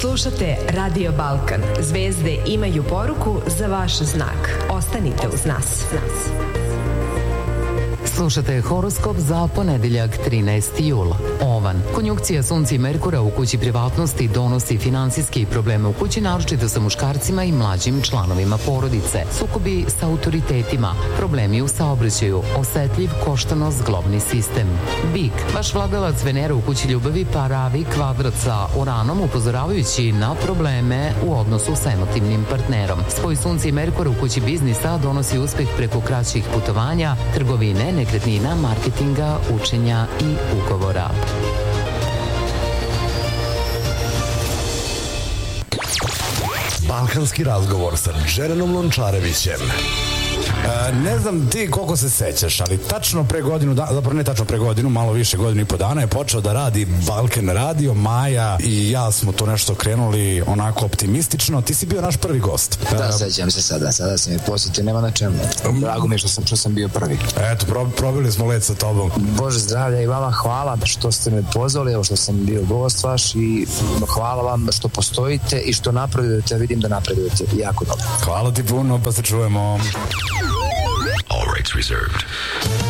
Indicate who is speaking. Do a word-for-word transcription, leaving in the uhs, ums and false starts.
Speaker 1: Slušate Radio Balkan. Zvezde imaju poruku za vaš znak. Ostanite uz nas.
Speaker 2: Slušate horoskop za ponedeljak trinaesti jul. Ovan. Konjunkcija Sunca i Merkura u kući privatnosti donosi finansijske probleme u kući, naročito sa muškarcima i mlađim članovima porodice. Sukobi sa autoritetima, problemi u saobraćaju, osetljiv koštanost, zglobni sistem. Bik. Vaš vladalac Venera u kući ljubavi paravi kvadrat sa Uranom, upozoravajući na probleme u odnosu sa emotivnim partnerom. Spoj Sunca i Merkura u kući biznisa donosi uspeh preko kraćih putovanja, trgovine, nekretnina, marketinga, učenja i ugovora.
Speaker 3: Balkanski razgovor sa Džerenom Lončarevićem.
Speaker 4: E, ne znam ti koliko se sećaš, ali tačno pre godinu, da, zapravo ne tačno pre godinu, malo više godinu i po dana je počeo da radi Balkan radio. Maja i ja smo to nešto krenuli onako optimistično. Ti si bio naš prvi gost.
Speaker 5: Da, sećam se sada, sada si mi posjetio, nema na čemu. Drago mi je što sam, što sam bio prvi.
Speaker 4: Eto, pro, probili smo let sa tobom.
Speaker 5: Bože zdravlja i vama hvala što ste me pozvali, evo što sam bio gost vaš i hvala vam što postojite i što napredujete, vidim da napredujete jako dobro.
Speaker 4: Hvala ti puno, pa se čujemo.
Speaker 3: All rights reserved.